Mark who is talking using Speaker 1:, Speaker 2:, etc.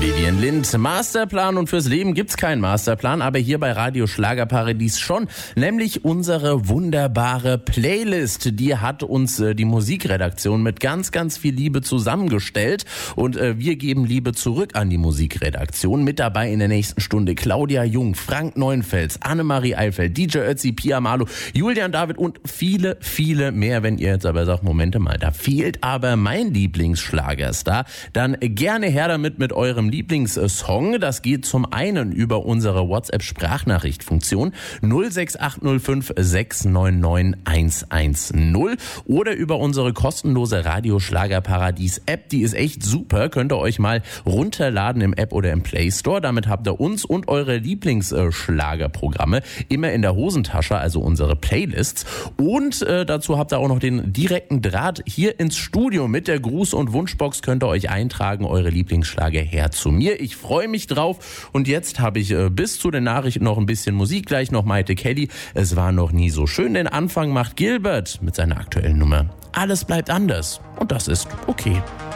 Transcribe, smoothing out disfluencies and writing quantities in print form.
Speaker 1: Vivian Lind, Masterplan, und fürs Leben gibt's keinen Masterplan, aber hier bei Radio Schlagerparadies schon, nämlich unsere wunderbare Playlist. Die hat uns die Musikredaktion mit ganz, ganz viel Liebe zusammengestellt und wir geben Liebe zurück an die Musikredaktion. Mit dabei in der nächsten Stunde Claudia Jung, Frank Neuenfels, Annemarie Eifeld, DJ Ötzi, Pia Malo, Julian David und viele, viele mehr. Wenn ihr jetzt aber sagt, Momente mal, da fehlt aber mein Lieblingsschlagerstar, dann gerne her damit mit eurem Lieblingssong. Das geht zum einen über unsere WhatsApp-Sprachnachricht-Funktion 06805 699 110 oder über unsere kostenlose Radio Schlagerparadies-App. Die ist echt super, könnt ihr euch mal runterladen im App oder im Play Store. Damit habt ihr uns und eure Lieblingsschlagerprogramme immer in der Hosentasche, also unsere Playlists. Und dazu habt ihr auch noch den direkten Draht hier ins Studio. Mit der Gruß- und Wunschbox könnt ihr euch eintragen, eure Lieblingsschlager her zu mir. Ich freue mich drauf. Und jetzt habe ich bis zu den Nachrichten noch ein bisschen Musik. Gleich noch Maite Kelly. Es war noch nie so schön. Den Anfang macht Gilbert mit seiner aktuellen Nummer. Alles bleibt anders. Und das ist okay.